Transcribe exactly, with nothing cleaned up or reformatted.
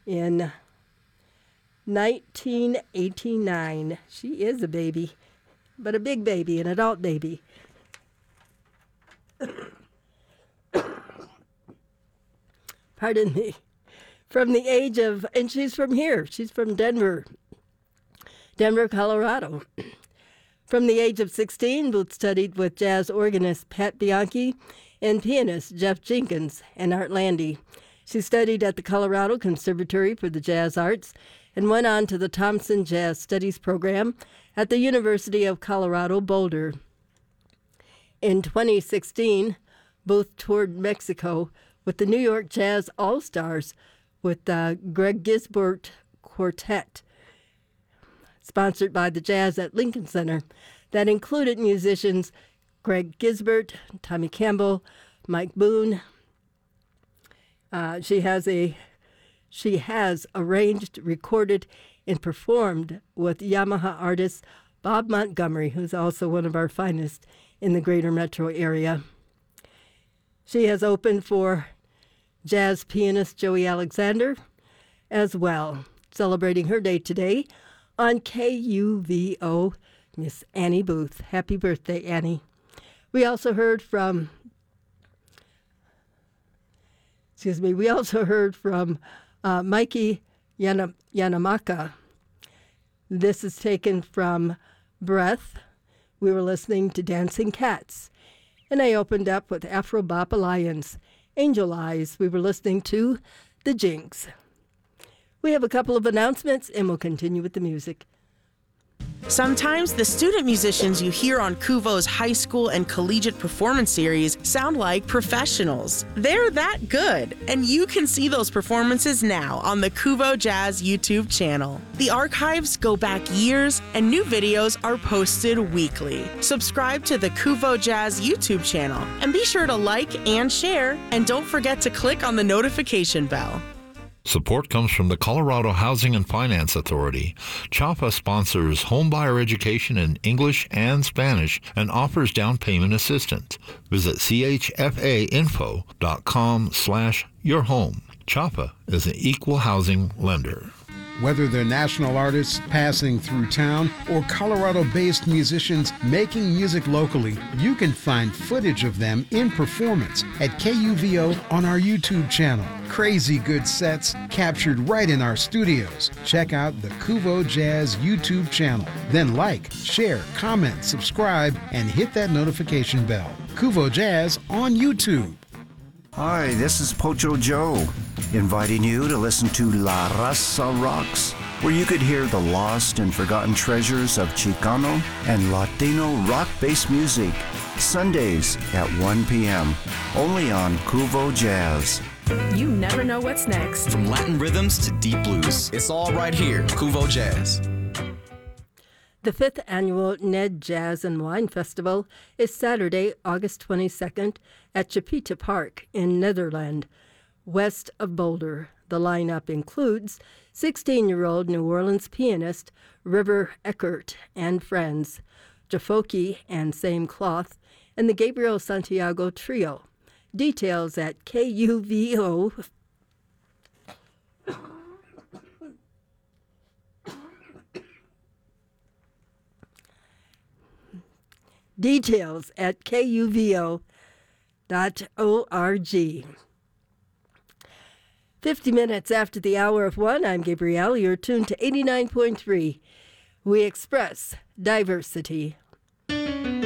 in nineteen eighty-nine. She is a baby, but a big baby, an adult baby. Pardon me. From the age of, and she's from here. She's from Denver, Denver, Colorado. From the age of sixteen, Booth studied with jazz organist Pat Bianchi and pianist Jeff Jenkins and Art Landy. She studied at the Colorado Conservatory for the Jazz Arts and went on to the Thompson Jazz Studies program at the University of Colorado Boulder. In twenty sixteen, Booth toured Mexico with the New York Jazz All-Stars with the Greg Gisbert Quartet, sponsored by the Jazz at Lincoln Center, that included musicians Greg Gisbert, Tommy Campbell, Mike Boone. Uh, she has a she has arranged, recorded, and performed with Yamaha artist Bob Montgomery, who's also one of our finest in the greater metro area. She has opened for jazz pianist Joey Alexander as well. Celebrating her day today on K U V O, Miss Annie Booth. Happy birthday, Annie. We also heard from, excuse me, we also heard from uh, Mikey Yana, Yanamaka. This is taken from Breath. We were listening to Dancing Cats. And I opened up with Afro Bop Alliance, Angel Eyes. We were listening to The Jinx. We have a couple of announcements, and we'll continue with the music. Sometimes the student musicians you hear on Kuvo's high school and collegiate performance series sound like professionals. They're that good, and you can see those performances now on the Kuvo Jazz YouTube channel. The archives go back years, and new videos are posted weekly. Subscribe to the Kuvo Jazz YouTube channel, and be sure to like and share, and don't forget to click on the notification bell. Support comes from the Colorado Housing and Finance Authority. CHAPA sponsors homebuyer education in English and Spanish and offers down payment assistance. Visit chfainfo.com slash your home. CHAPA is an equal housing lender. Whether they're national artists passing through town or Colorado-based musicians making music locally, you can find footage of them in performance at K U V O on our YouTube channel. Crazy good sets captured right in our studios. Check out the Kuvo Jazz YouTube channel. Then like, share, comment, subscribe, and hit that notification bell. Kuvo Jazz on YouTube. Hi, this is Pocho Joe, inviting you to listen to La Raza Rocks, where you could hear the lost and forgotten treasures of Chicano and Latino rock-based music, Sundays at one p.m., only on Kuvo Jazz. You never know what's next. From Latin rhythms to deep blues, it's all right here, Kuvo Jazz. The fifth annual Ned Jazz and Wine Festival is Saturday, August twenty-second at Chipeta Park in Netherland, west of Boulder. The lineup includes sixteen-year-old New Orleans pianist River Eckert and friends, Jafoki and Same Cloth, and the Gabriel Santiago Trio. Details at K U V O. Details at K U V O dot org. Fifty minutes after the hour of one, I'm Gabrielle. You're tuned to eighty-nine point three. We express diversity.